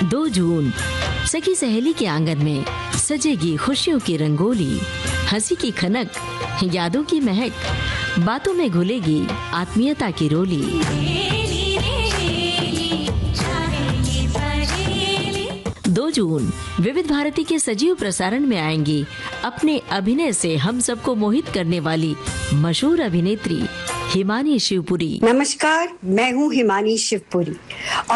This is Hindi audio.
2 जून सखी सहेली के आंगन में सजेगी खुशियों की रंगोली, हंसी की खनक, यादों की महक, बातों में घुलेगी आत्मीयता की रोली। 2 जून विविध भारती के सजीव प्रसारण में आएंगी अपने अभिनय से हम सबको मोहित करने वाली मशहूर अभिनेत्री हिमानी शिवपुरी। नमस्कार, मैं हूँ हिमानी शिवपुरी